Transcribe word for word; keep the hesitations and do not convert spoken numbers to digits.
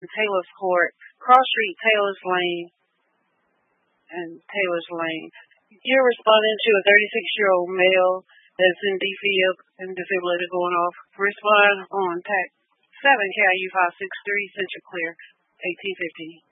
Taylor's Court, Cross Street, Taylor's Lane, and Taylor's Lane. You're responding to a thirty-six-year-old male that's in defib and defibrillator going off. Respond on T A C seven K I U five six three, Central Clear, eighteen fifty.